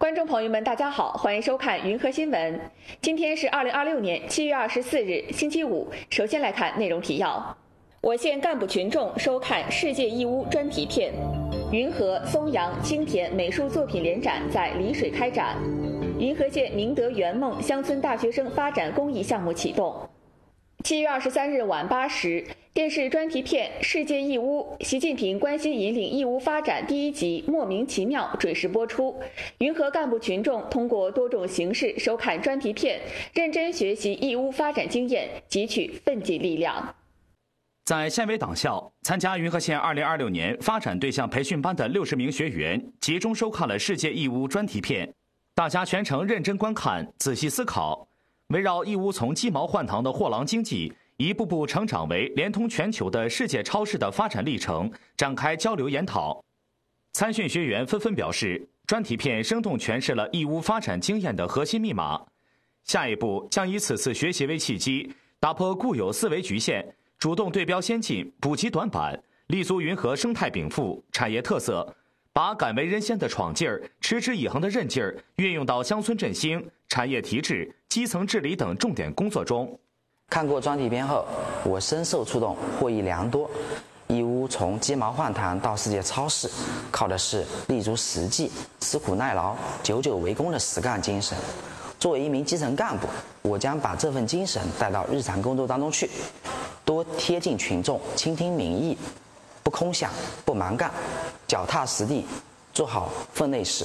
观众朋友们，大家好，欢迎收看云和新闻。今天是2026年7月24日，星期五。首先来看内容提要：我县干部群众收看世界义乌专题片；云和、松阳、青田美术作品联展在丽水开展；云和县明德圆梦乡村大学生发展公益项目启动。7月23日晚8时，电视专题片《世界义乌：习近平关心引领义乌发展》第1集莫名其妙准时播出。云和干部群众通过多种形式收看专题片，认真学习义乌发展经验，汲取奋进力量。 在县委党校参加云和县2026年发展对象培训班的60名学员集中收看了世界义乌专题片，大家全程认真观看，仔细思考，围绕义乌从鸡毛换糖的货郎经济一步步成长为连通全球的世界超市的发展历程展开交流研讨。参训学员纷纷表示，专题片生动诠释了义乌发展经验的核心密码。下一步将以此次学习为契机，打破固有思维局限，主动对标先进，补齐短板，立足云和生态禀赋、产业特色，把敢为人先的闯劲儿、持之以恒的韧劲儿运用到乡村振兴、产业提质、基层治理等重点工作中。 看过专题片后，我深受触动，获益良多。义乌从鸡毛换糖到世界超市，靠的是立足实际、吃苦耐劳、久久为功的实干精神。作为一名基层干部，我将把这份精神带到日常工作当中去，多贴近群众，倾听民意，不空想，不蛮干，脚踏实地，做好分内事。